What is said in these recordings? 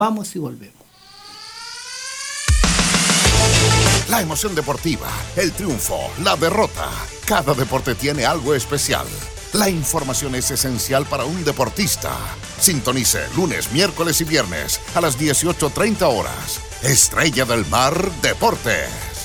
Vamos y volvemos. La emoción deportiva, el triunfo, la derrota. Cada deporte tiene algo especial. La información es esencial para un deportista. Sintonice lunes, miércoles y viernes a las 18:30 horas. Estrella del Mar Deportes.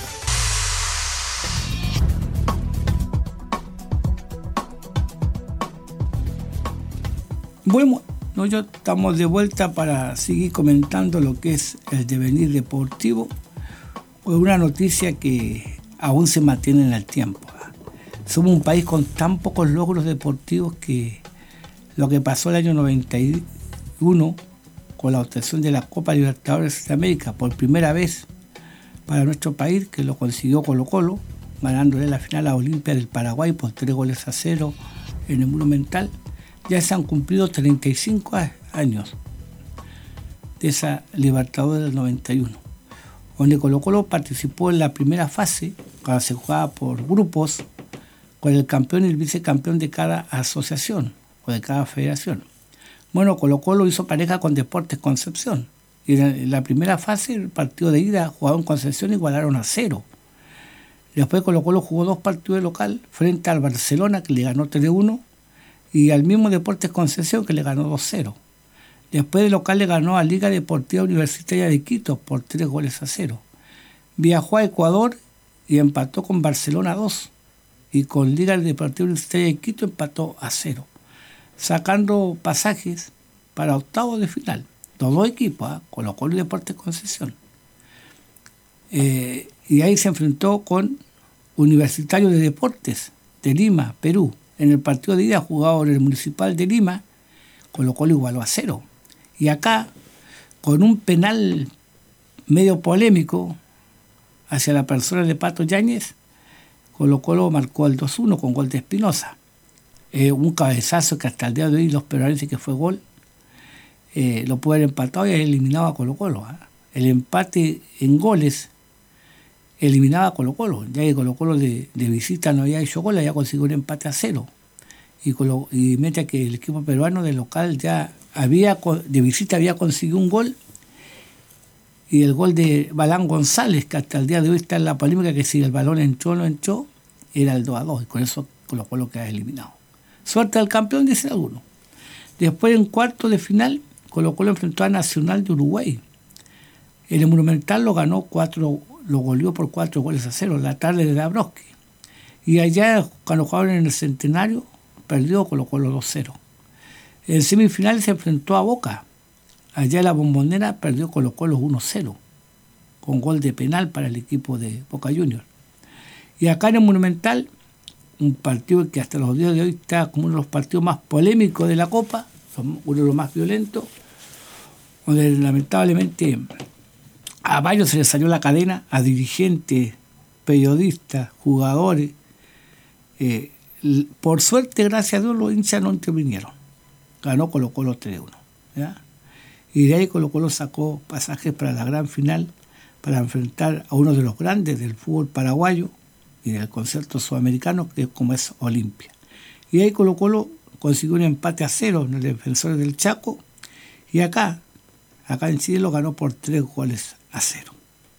Bueno, nosotros estamos de vuelta para seguir comentando lo que es el devenir deportivo. Una noticia que aún se mantiene en el tiempo. Somos un país con tan pocos logros deportivos que lo que pasó el año 91 con la obtención de la Copa Libertadores de América por primera vez para nuestro país, que lo consiguió Colo-Colo, ganándole la final a Olimpia del Paraguay por 3-0 en el Monumental. Ya se han cumplido 35 años de esa Libertadores del 91, donde Colo-Colo participó en la primera fase, cuando se jugaba por grupos, con el campeón y el vicecampeón de cada asociación o de cada federación. Bueno, Colo-Colo hizo pareja con Deportes Concepción, y en la primera fase, el partido de ida jugado en Concepción, igualaron a 0. Después Colo-Colo jugó 2 partidos de local frente al Barcelona, que le ganó 3-1, y al mismo Deportes Concepción, que le ganó 2-0. Después de local le ganó a Liga Deportiva Universitaria de Quito por 3-0. Viajó a Ecuador y empató con Barcelona 2. Y con Liga Deportiva Universitaria de Quito empató a 0. Sacando pasajes para octavos de final. Los dos equipos, Colo-Colo y Deportes Concepción. Y ahí se enfrentó con Universitario de Deportes de Lima, Perú. En el partido de ida jugado en el Municipal de Lima, Colo-Colo igualó a 0. Y acá, con un penal medio polémico hacia la persona de Pato Yáñez, Colo-Colo marcó el 2-1 con gol de Espinosa. Un cabezazo que hasta el día de hoy los peruanos dicen que fue gol. Lo pudo haber empatado y haber eliminado a Colo-Colo. El empate en goles eliminaba a Colo-Colo. Ya que Colo-Colo de visita no había hecho gol, había conseguido un empate a 0. Y mientras que el equipo peruano de local ya de visita había conseguido un gol, y el gol de Balán González, que hasta el día de hoy está en la polémica que si el balón entró o no entró, era el 2-2, y con eso Colo-Colo queda eliminado. Suerte al campeón, dice alguno. Después, en cuarto de final, Colo-Colo enfrentó a Nacional de Uruguay. En el Monumental lo goleó por 4-0, la tarde de Dabrowski. Y allá, cuando jugaron en el Centenario, perdió Colo-Colo 2-0. En semifinales se enfrentó a Boca. Allá en la Bombonera perdió Colo-Colo 1-0, con gol de penal para el equipo de Boca Juniors. Y acá en el Monumental, un partido que hasta los días de hoy está como uno de los partidos más polémicos de la Copa, uno de los más violentos, donde lamentablemente a varios se les salió la cadena, a dirigentes, periodistas, jugadores. Por suerte, gracias a Dios, los hinchas no intervinieron. Ganó Colo-Colo 3-1. ¿Ya? Y de ahí Colo-Colo sacó pasajes para la gran final, para enfrentar a uno de los grandes del fútbol paraguayo y del concierto sudamericano, que es como es Olimpia. Y ahí Colo-Colo consiguió un empate a 0 en el Defensores del Chaco, y acá en Chile lo ganó por 3-0.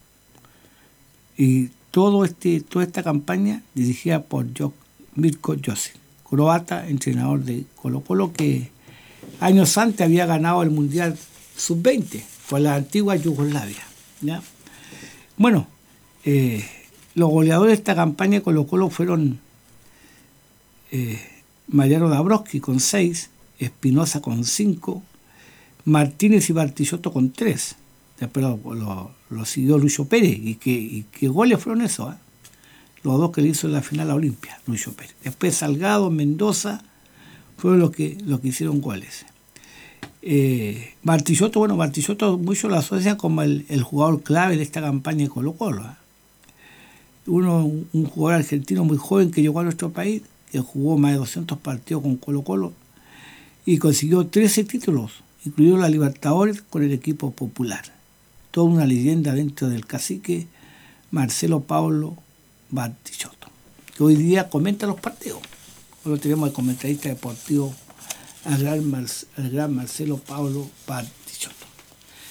Y toda esta campaña dirigida por Mirko Josic, croata, entrenador de Colo-Colo, que años antes había ganado el Mundial Sub-20, fue la antigua Yugoslavia. ¿Ya? Bueno, los goleadores de esta campaña de Colo-Colo fueron Mariano Dabrowski con 6, Espinosa con 5, Martínez y Bartillotto con 3. Después lo siguió Lucho Pérez. ¿Y qué goles fueron esos? Los dos que le hizo en la final a Olimpia, Lucho Pérez. Después Salgado, Mendoza, fueron los que hicieron goles. Bartillotto muchos lo asocian como el jugador clave de esta campaña de Colo-Colo. Un jugador argentino muy joven que llegó a nuestro país, que jugó más de 200 partidos con Colo-Colo y consiguió 13 títulos, incluido la Libertadores con el equipo popular. Toda una leyenda dentro del cacique Marcelo Paulo Bartillotto, que hoy día comenta los partidos. Hoy tenemos al comentarista deportivo al gran Marcelo Paulo